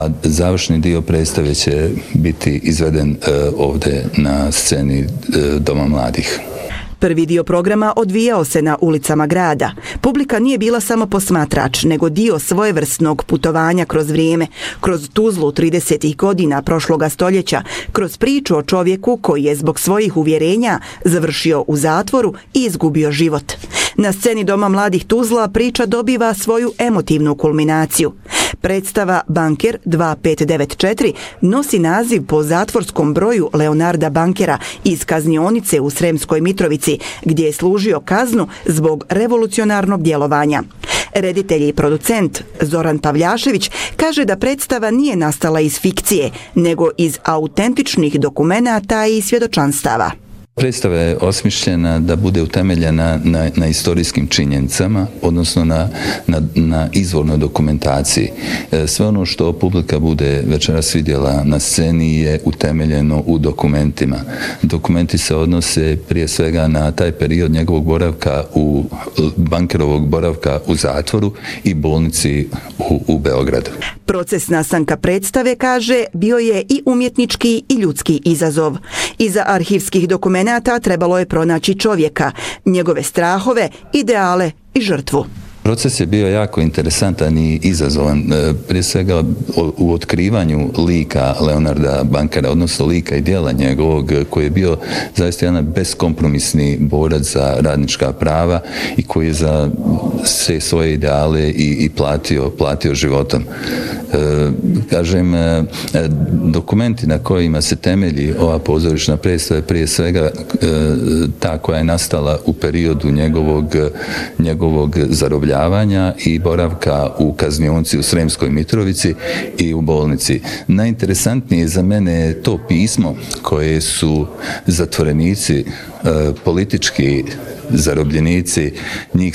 Završni dio predstave će biti izveden ovdje na sceni Doma mladih. Prvi dio programa odvijao se na ulicama grada. Publika nije bila samo posmatrač, nego dio svojevrsnog putovanja kroz vrijeme, kroz Tuzlu 30. godina prošloga stoljeća, kroz priču o čovjeku koji je zbog svojih uvjerenja završio u zatvoru i izgubio život. Na sceni Doma mladih Tuzla priča dobiva svoju emotivnu kulminaciju. Predstava Banker 2594 nosi naziv po zatvorskom broju Leonarda Bankera iz kaznionice u Sremskoj Mitrovici, gdje je služio kaznu zbog revolucionarnog djelovanja. Reditelj i producent Zoran Pavljašević kaže da predstava nije nastala iz fikcije, nego iz autentičnih dokumenata i svjedočanstava. Predstava je osmišljena da bude utemeljena na istorijskim činjenicama, odnosno na izvornoj dokumentaciji. Sve ono što publika bude večeras vidjela na sceni je utemeljeno u dokumentima. Dokumenti se odnose prije svega na taj period njegovog boravka, Bankerovog boravka u zatvoru i bolnici u Beogradu. Proces nastanka predstave, kaže, bio je i umjetnički i ljudski izazov. Iza arhivskih dokumenata trebalo je pronaći čovjeka, njegove strahove, ideale i žrtvu. Proces je bio jako interesantan i izazovan, prije svega u otkrivanju lika Leonarda Bankera, odnosno lika i djela njegovog, koji je bio zaista jedan beskompromisni borac za radnička prava i koji je za sve svoje ideale i platio životom. Kažem, dokumenti na kojima se temelji ova pozorišna predstava je prije svega ta koja je nastala u periodu njegovog zarobljavanja i boravka u kaznionci u Sremskoj Mitrovici i u bolnici. Najinteresantnije za mene je to pismo koje su zatvorenici, politički zarobljenici, njih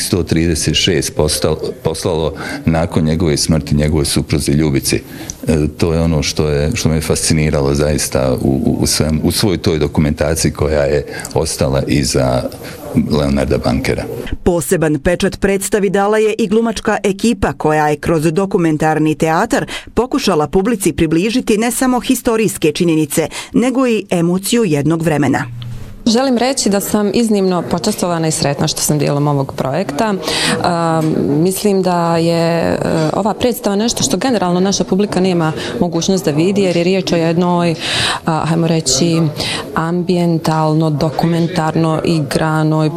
136 poslalo nakon njegove smrti njegovoj supruzi Ljubici. To je ono što me fasciniralo zaista u svoj toj dokumentaciji koja je ostala iza Leonarda Bankera. Poseban pečat predstavi dala je i glumačka ekipa koja je kroz dokumentarni teatar pokušala publici približiti ne samo historijske činjenice, nego i emociju jednog vremena. Želim reći da sam iznimno počastvovana i sretna što sam dijelom ovog projekta. Mislim da je ova predstava nešto što generalno naša publika nema mogućnost da vidi, jer je riječ o jednoj, hajmo reći, ambijentalno, dokumentarno igranoj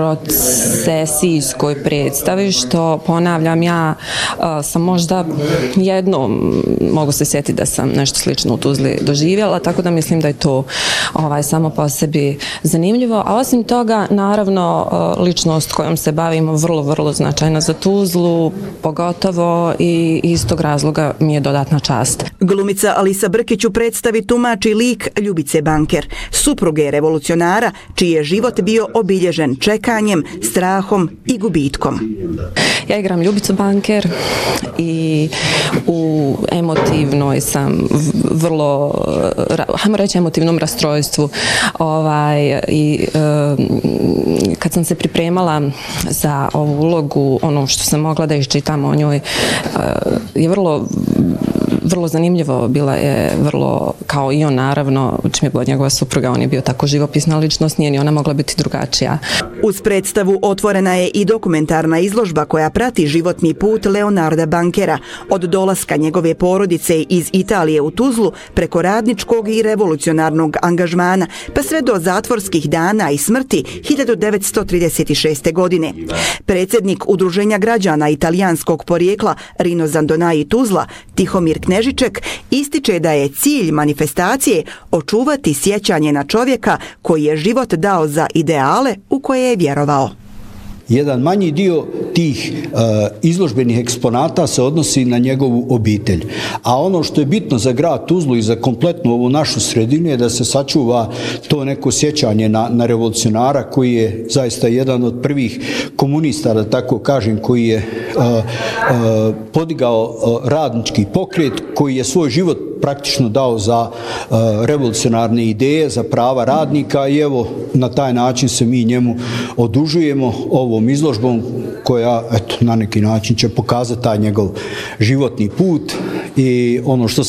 procesijskoj predstavi, što, ponavljam, ja sam možda jednom mogu se sjetiti da sam nešto slično u Tuzli doživjela, tako da mislim da je to samo po sebi zanimljivo, a osim toga, naravno, ličnost kojom se bavimo vrlo značajna za Tuzlu, pogotovo i iz tog razloga mi je dodatna čast. Glumica Alisa Brkić u predstavi tumači lik Ljubice Banker, supruge revolucionara, čiji je život bio obilježen čekanjem, strahom i gubitkom. Ja igram Ljubicu Banker i u emotivnoj sam vrlo, hajmo reći, emotivnom rastrojstvu. I kad sam se pripremala za ovu ulogu, ono što sam mogla da iščitam o njoj je vrlo zanimljivo. Bila je vrlo, kao i on naravno, čim je bila njegova supruga, on je bio tako živopisna ličnost, nije ni ona mogla biti drugačija. Uz predstavu otvorena je i dokumentarna izložba koja prati životni put Leonarda Bankera, od dolaska njegove porodice iz Italije u Tuzlu preko radničkog i revolucionarnog angažmana, pa sve do zatvorskih dana i smrti 1936. godine. Predsjednik Udruženja građana italijanskog porijekla Rino Zandonai Tuzla, Tihomir Knežiček, ističe da je cilj manifestacije očuvati sjećanje na čovjeka koji je život dao za ideale u koje je vjerovao. Jedan manji dio tih izložbenih eksponata se odnosi na njegovu obitelj. A ono što je bitno za grad Tuzlu i za kompletnu ovu našu sredinu je da se sačuva to neko sjećanje na revolucionara koji je zaista jedan od prvih komunista, da tako kažem, koji je podigao radnički pokret, koji je svoj život praktično dao za revolucionarne ideje, za prava radnika i evo na taj način se mi njemu odužujemo ovom izložbom koja na neki način će pokazati taj njegov životni put i ono što